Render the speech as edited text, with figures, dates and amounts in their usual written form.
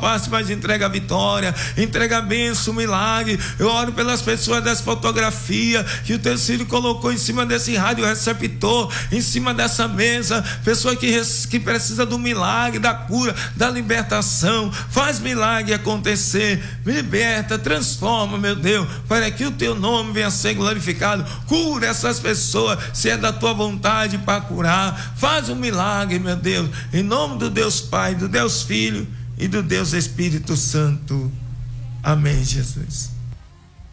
passe, mas entrega a vitória, entrega a bênção, o milagre. Eu oro pelas pessoas dessa fotografia que o teu filho colocou em cima desse rádio receptor, em cima dessa mesa, pessoa que precisa do milagre, da cura, da libertação. Faz milagre acontecer, liberta, transforma, meu Deus, para que o teu nome venha a ser glorificado. Cura essas pessoas, se é da tua vontade para curar. Faz um milagre, meu Deus, em nome do Deus Pai, do Deus Filho e do Deus Espírito Santo. Amém, Jesus.